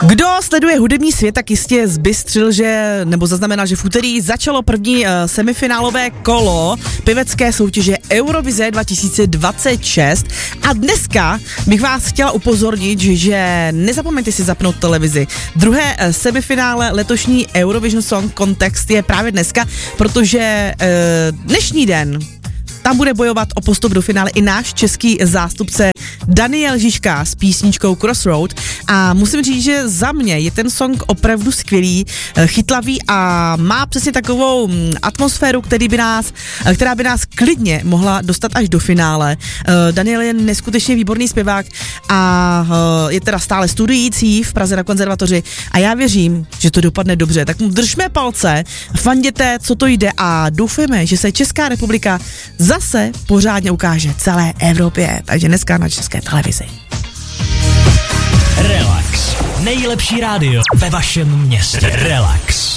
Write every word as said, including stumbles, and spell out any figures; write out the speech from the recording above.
Kdo sleduje hudební svět, tak jistě zbystřil, že, nebo zaznamenal, že v úterý začalo první uh, semifinálové kolo pěvecké soutěže Eurovize dva tisíce dvacet šest a dneska bych vás chtěla upozornit, že nezapomeňte si zapnout televizi. Druhé uh, semifinále letošní Eurovision Song Contest je právě dneska, protože uh, dnešní den tam bude bojovat o postup do finále i náš český zástupce Daniel Žižka s písničkou Crossroad a musím říct, že za mě je ten song opravdu skvělý, chytlavý a má přesně takovou atmosféru, který by nás, která by nás klidně mohla dostat až do finále. Daniel je neskutečně výborný zpěvák a je teda stále studující v Praze na konzervatoři a já věřím, že to dopadne dobře. Tak mu držme palce, fanděte, co to jde a doufujeme, že se Česká republika zase pořádně ukáže celé Evropě. Takže dneska na České televizi. Relax. Nejlepší rádio ve vašem městě. Relax.